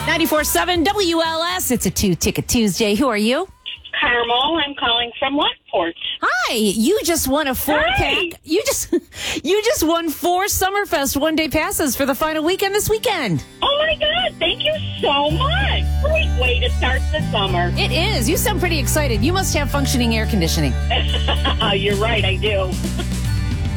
94.7 WLS. It's a 2-Ticket Tuesday. Who are you? Carmel. I'm calling from Lockport. Hi. You just won a 4-pack. You just won 4 Summerfest one-day passes for the final weekend this weekend. Oh, my God. Thank you so much. Great way to start the summer. It is. You sound pretty excited. You must have functioning air conditioning. You're right. I do.